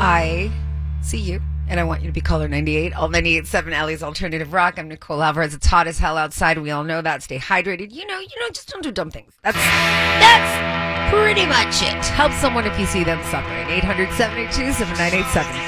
I see you, and I want you to be caller 98, all 98.7 Ellie's Alternative Rock. I'm Nicole Alvarez. It's hot as hell outside. We all know that. Stay hydrated. Just don't do dumb things. That's pretty much it. Help someone if you see them suffering. 800-782-7987.